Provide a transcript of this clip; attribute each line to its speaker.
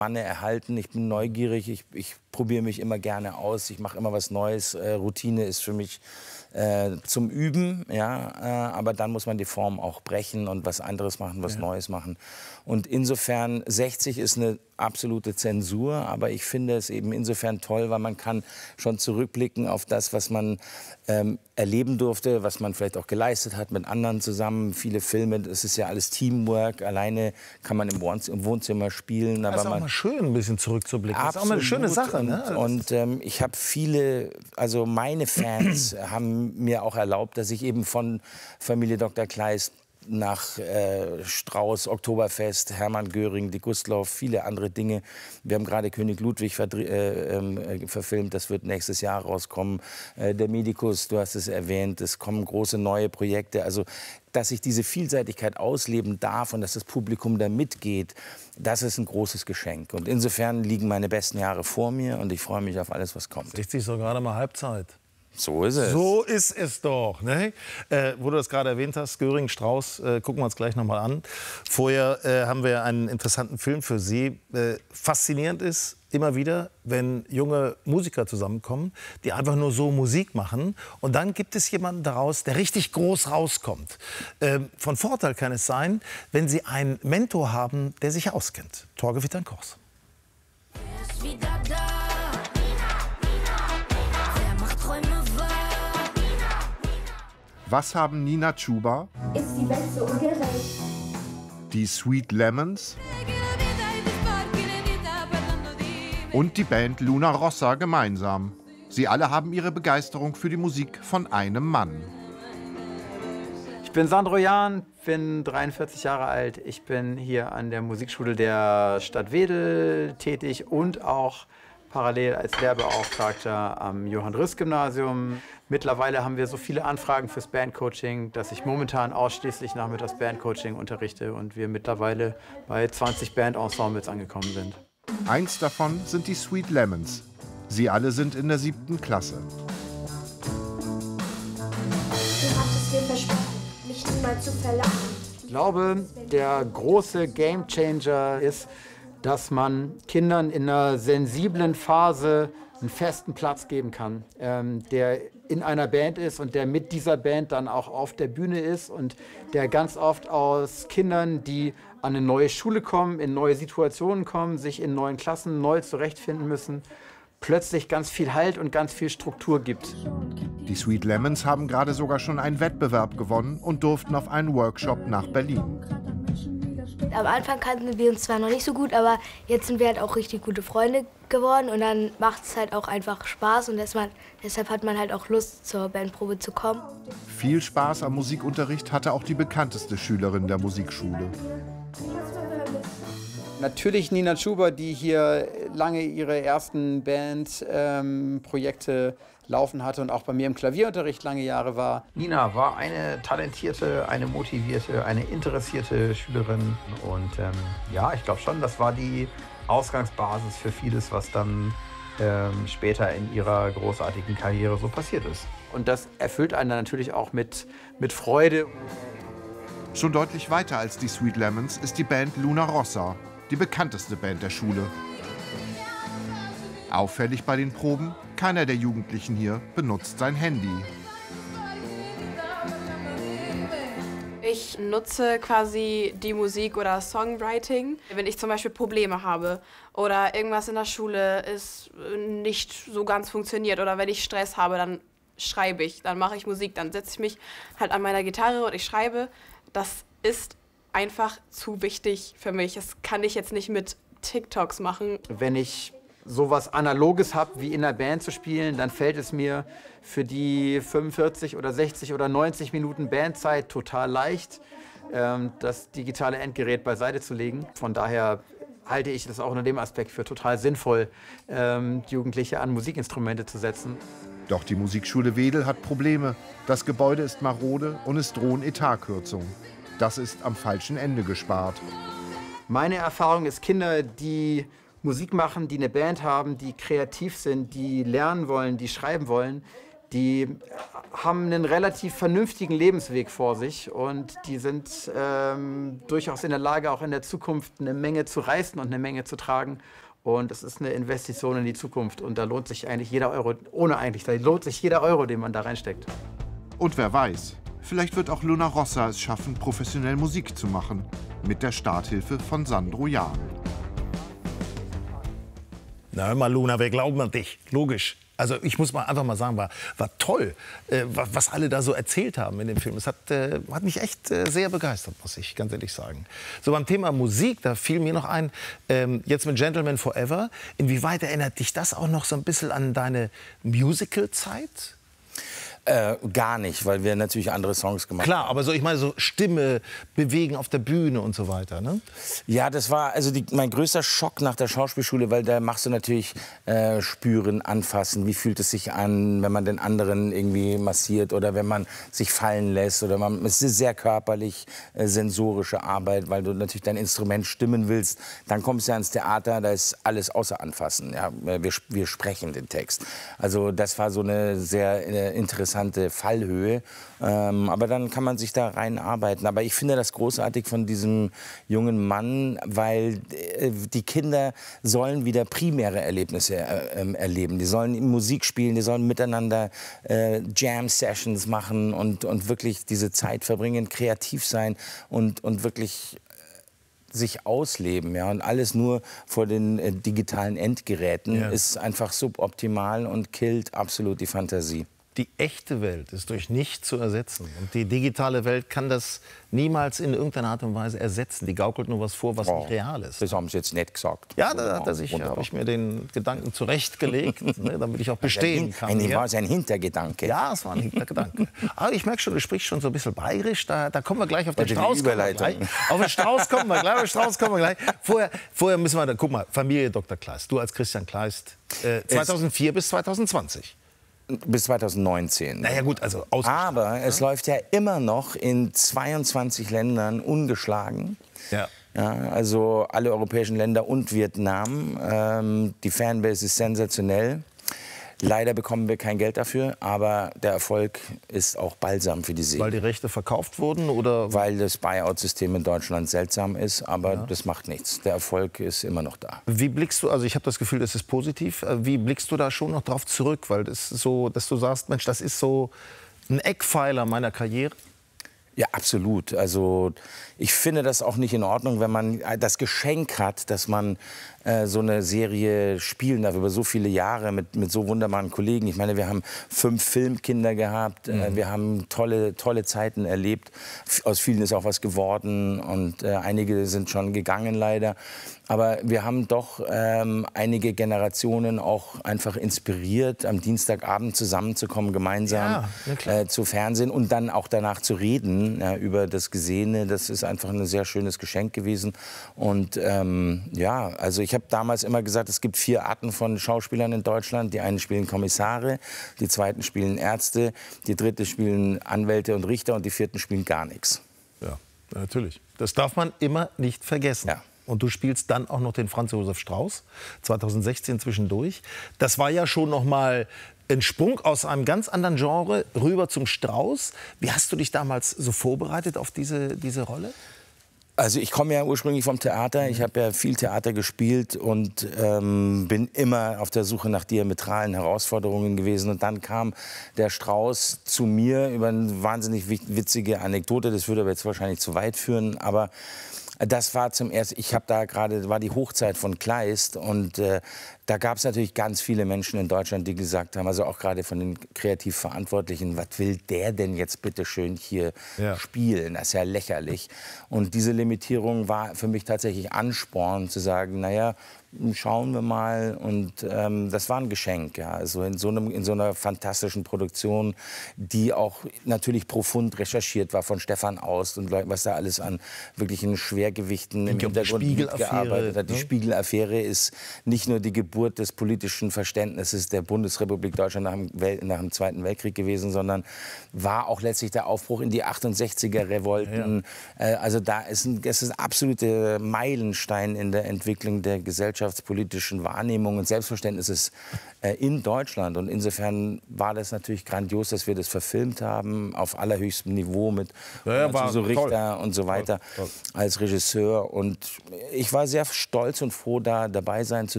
Speaker 1: Manne erhalten. Ich bin neugierig, ich probiere mich immer gerne aus, ich mache immer was Neues. Routine ist für mich zum Üben, ja, aber dann muss man die Form auch brechen und was anderes machen, was Neues machen. Und insofern, 60 ist eine absolute Zensur, aber ich finde es eben insofern toll, weil man kann schon zurückblicken auf das, was man erleben durfte, was man vielleicht auch geleistet hat mit anderen zusammen. Viele Filme, das ist ja alles Teamwork, alleine kann man im Wohnzimmer spielen.
Speaker 2: Das
Speaker 1: aber
Speaker 2: ist auch mal schön, ein bisschen zurückzublicken. Das ist auch mal eine schöne Sache. Ne?
Speaker 1: Und ich habe viele, also meine Fans haben mir auch erlaubt, dass ich eben von Familie Dr. Kleist nach Strauß, Oktoberfest, Hermann Göring, die Gustloff, viele andere Dinge. Wir haben gerade König Ludwig verfilmt, das wird nächstes Jahr rauskommen. Der Medikus, du hast es erwähnt, es kommen große neue Projekte. Also, dass ich diese Vielseitigkeit ausleben darf und dass das Publikum da mitgeht, das ist ein großes Geschenk. Und insofern liegen meine besten Jahre vor mir und ich freue mich auf alles, was kommt.
Speaker 2: 60 ist doch gerade mal Halbzeit.
Speaker 1: So ist es.
Speaker 2: So ist es doch. Ne? Wo du das gerade erwähnt hast, Göring, Strauß, gucken wir uns gleich noch mal an. Vorher haben wir einen interessanten Film für Sie. Faszinierend ist immer wieder, wenn junge Musiker zusammenkommen, die einfach nur so Musik machen. Und dann gibt es jemanden daraus, der richtig groß rauskommt. Von Vorteil kann es sein, wenn Sie einen Mentor haben, der sich auskennt. Torge Wittern-Kochs.
Speaker 3: Was haben Nina Chuba,
Speaker 4: Ist die Welt so ungerecht?
Speaker 3: die Sweet Lemons und die Band Luna Rossa gemeinsam? Sie alle haben ihre Begeisterung für die Musik von einem Mann.
Speaker 5: Ich bin Sandro Jahn, bin 43 Jahre alt. Ich bin hier an der Musikschule der Stadt Wedel tätig und auch parallel als Lehrbeauftragter am Johann-Rüss-Gymnasium. Mittlerweile haben wir so viele Anfragen fürs Bandcoaching, dass ich momentan ausschließlich nachmittags Bandcoaching unterrichte und wir mittlerweile bei 20 Bandensembles angekommen sind.
Speaker 3: Eins davon sind die Sweet Lemons. Sie alle sind in der 7. Klasse.
Speaker 4: Du hattest dir versprochen, mich niemals zu verlassen.
Speaker 5: Ich glaube, der große Gamechanger ist, dass man Kindern in einer sensiblen Phase einen festen Platz geben kann, der in einer Band ist und der mit dieser Band dann auch auf der Bühne ist und der ganz oft aus Kindern, die an eine neue Schule kommen, in neue Situationen kommen, sich in neuen Klassen neu zurechtfinden müssen, plötzlich ganz viel Halt und ganz viel Struktur gibt.
Speaker 3: Die Sweet Lemons haben gerade sogar schon einen Wettbewerb gewonnen und durften auf einen Workshop nach Berlin.
Speaker 6: Am Anfang kannten wir uns zwar noch nicht so gut, aber jetzt sind wir halt auch richtig gute Freunde geworden und dann macht es halt auch einfach Spaß und deshalb hat man halt auch Lust, zur Bandprobe zu kommen.
Speaker 3: Viel Spaß am Musikunterricht hatte auch die bekannteste Schülerin der Musikschule.
Speaker 5: Natürlich Nina Chuba, die hier lange ihre ersten Bandprojekte laufen hatte und auch bei mir im Klavierunterricht lange Jahre war. Nina war eine talentierte, eine motivierte, eine interessierte Schülerin. Und ja, ich glaube schon, das war die Ausgangsbasis für vieles, was dann später in ihrer großartigen Karriere so passiert ist. Und das erfüllt einen dann natürlich auch mit Freude.
Speaker 3: Schon deutlich weiter als die Sweet Lemons ist die Band Luna Rossa, die bekannteste Band der Schule. Auffällig bei den Proben: keiner der Jugendlichen hier benutzt sein Handy.
Speaker 7: Ich nutze quasi die Musik oder Songwriting, wenn ich zum Beispiel Probleme habe oder irgendwas in der Schule ist nicht so ganz funktioniert oder wenn ich Stress habe, dann schreibe ich, dann mache ich Musik, dann setze ich mich halt an meiner Gitarre und ich schreibe. Das ist einfach zu wichtig für mich. Das kann ich jetzt nicht mit TikToks machen.
Speaker 5: Wenn ich sowas Analoges habe, wie in der Band zu spielen, dann fällt es mir für die 45 oder 60 oder 90 Minuten Bandzeit total leicht, das digitale Endgerät beiseite zu legen. Von daher halte ich das auch unter dem Aspekt für total sinnvoll, Jugendliche an Musikinstrumente zu setzen.
Speaker 3: Doch die Musikschule Wedel hat Probleme. Das Gebäude ist marode und es drohen Etatkürzungen. Das ist am falschen Ende gespart.
Speaker 5: Meine Erfahrung ist, Kinder, die Musik machen, die eine Band haben, die kreativ sind, die lernen wollen, die schreiben wollen, die haben einen relativ vernünftigen Lebensweg vor sich und die sind durchaus in der Lage, auch in der Zukunft eine Menge zu reißen und eine Menge zu tragen. Und es ist eine Investition in die Zukunft und da lohnt sich eigentlich jeder Euro, da lohnt sich jeder Euro, den man da reinsteckt.
Speaker 3: Und wer weiß, vielleicht wird auch Luna Rossa es schaffen, professionell Musik zu machen. Mit der Starthilfe von Sandro Jahn.
Speaker 2: Na hör mal, Luna, wir glauben an dich. Logisch. Also ich muss mal einfach mal sagen, war toll, was alle da so erzählt haben in dem Film. Es hat mich echt sehr begeistert, muss ich ganz ehrlich sagen. So beim Thema Musik, da fiel mir noch ein, jetzt mit Gentleman Forever, inwieweit erinnert dich das auch noch so ein bisschen an deine Musical-Zeit?
Speaker 1: Gar nicht, weil wir natürlich andere Songs gemacht haben.
Speaker 2: Klar, aber so, ich meine, so Stimme, Bewegen auf der Bühne und so weiter, ne?
Speaker 1: Ja, das war also mein größter Schock nach der Schauspielschule, weil da machst du natürlich spüren, anfassen, wie fühlt es sich an, wenn man den anderen irgendwie massiert oder wenn man sich fallen lässt oder es ist sehr körperlich, sensorische Arbeit, weil du natürlich dein Instrument stimmen willst. Dann kommst du ja ins Theater, da ist alles außer Anfassen. Ja? Wir sprechen den Text. Also das war so eine sehr interessante Fallhöhe, aber dann kann man sich da reinarbeiten. Aber ich finde das großartig von diesem jungen Mann, weil die Kinder sollen wieder primäre Erlebnisse erleben. Die sollen Musik spielen, die sollen miteinander Jam-Sessions machen und wirklich diese Zeit verbringen, kreativ sein und wirklich sich ausleben, ja, und alles nur vor den digitalen Endgeräten ist einfach suboptimal und killt absolut die Fantasie.
Speaker 2: Die echte Welt ist durch nichts zu ersetzen. Und die digitale Welt kann das niemals in irgendeiner Art und Weise ersetzen. Die gaukelt nur was vor, was nicht real ist.
Speaker 1: Das haben Sie jetzt nett gesagt.
Speaker 2: Ja, da habe ich mir den Gedanken zurechtgelegt, ne, damit ich auch bestehen kann.
Speaker 1: War es ein Hintergedanke?
Speaker 2: Ja, es war ein Hintergedanke. Aber ich merke schon, du sprichst schon so ein bisschen bayerisch. Da kommen wir gleich auf den Strauß. Auf den Strauß kommen wir gleich. Vorher müssen wir, guck mal, Familie Dr. Kleist. Du als Christian Kleist, 2004 bis 2020.
Speaker 1: Bis 2019.
Speaker 2: Naja gut, also
Speaker 1: aber es läuft ja immer noch in 22 Ländern ungeschlagen.
Speaker 2: Ja.
Speaker 1: Ja, also alle europäischen Länder und Vietnam. Die Fanbase ist sensationell. Leider bekommen wir kein Geld dafür, aber der Erfolg ist auch balsam für die Seele.
Speaker 2: Weil die Rechte verkauft wurden oder?
Speaker 1: Weil das Buyout-System in Deutschland seltsam ist, aber das macht nichts. Der Erfolg ist immer noch da.
Speaker 2: Wie blickst du, also ich habe das Gefühl, das ist positiv, wie blickst du da schon noch drauf zurück? Weil das so, dass du sagst, Mensch, das ist so ein Eckpfeiler meiner Karriere?
Speaker 1: Ja, absolut. Also ich finde das auch nicht in Ordnung, wenn man das Geschenk hat, dass man so eine Serie spielen darf über so viele Jahre mit so wunderbaren Kollegen. Ich meine, wir haben 5 Filmkinder gehabt, wir haben tolle Zeiten erlebt. Aus vielen ist auch was geworden und einige sind schon gegangen leider. Aber wir haben doch einige Generationen auch einfach inspiriert, am Dienstagabend zusammenzukommen, gemeinsam zu Fernsehen und dann auch danach zu reden über das Gesehene. Das ist einfach ein sehr schönes Geschenk gewesen. Und also ich habe damals immer gesagt, es gibt 4 Arten von Schauspielern in Deutschland. Die einen spielen Kommissare, die zweiten spielen Ärzte, die dritte spielen Anwälte und Richter und die vierten spielen gar nichts.
Speaker 2: Ja, natürlich. Das darf man immer nicht vergessen.
Speaker 1: Ja.
Speaker 2: Und du spielst dann auch noch den Franz Josef Strauß, 2016 zwischendurch. Das war ja schon noch mal ein Sprung aus einem ganz anderen Genre rüber zum Strauß. Wie hast du dich damals so vorbereitet auf diese Rolle?
Speaker 1: Also ich komme ja ursprünglich vom Theater. Ich habe ja viel Theater gespielt und bin immer auf der Suche nach diametralen Herausforderungen gewesen. Und dann kam der Strauß zu mir über eine wahnsinnig witzige Anekdote. Das würde aber jetzt wahrscheinlich zu weit führen, aber das war zum ersten, war die Hochzeit von Kleist und da gab es natürlich ganz viele Menschen in Deutschland, die gesagt haben, also auch gerade von den kreativ Verantwortlichen, was will der denn jetzt bitte schön hier spielen? Das ist ja lächerlich. Und diese Limitierung war für mich tatsächlich Ansporn zu sagen, naja, schauen wir mal. Und das war ein Geschenk, ja. Also in so einer fantastischen Produktion, die auch natürlich profund recherchiert war von Stefan Aust und was da alles an wirklichen schwer Schwergewichten im
Speaker 2: Die
Speaker 1: Hintergrund mitgearbeitet hat. Die
Speaker 2: ne?
Speaker 1: Spiegel-Affäre ist nicht nur die Geburt des politischen Verständnisses der Bundesrepublik Deutschland nach dem Zweiten Weltkrieg gewesen, sondern war auch letztlich der Aufbruch in die 68er-Revolten. Also da ist es ein absoluter Meilenstein in der Entwicklung der gesellschaftspolitischen Wahrnehmung und Selbstverständnisses in Deutschland. Und insofern war das natürlich grandios, dass wir das verfilmt haben, auf allerhöchstem Niveau mit so Richter und so weiter als Regisseur. Und ich war sehr stolz und froh, da dabei sein zu